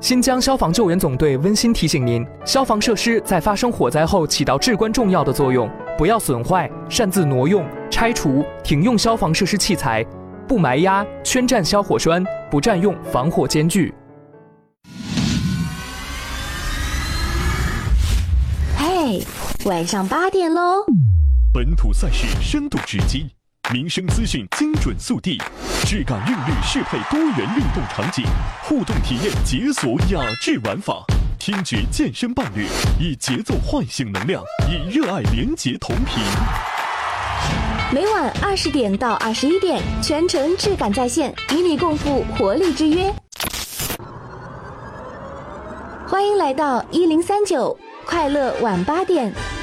新疆消防救援总队温馨提醒您：消防设施在发生火灾后起到至关重要的作用，不要损坏、擅自挪用、拆除、停用消防设施器材，不埋压、圈占消火栓，不占用防火间距。 嘿，晚上8点喽！ 本土赛事深度直击，民生资讯精准速递，质感韵律适配多元运动场景，互动体验解锁雅致玩法，听觉健身伴侣，以节奏唤醒能量，以热爱连结同频。 每晚20点到21点，全程质感在线，与你共赴活力之约。欢迎来到1039快乐晚8点。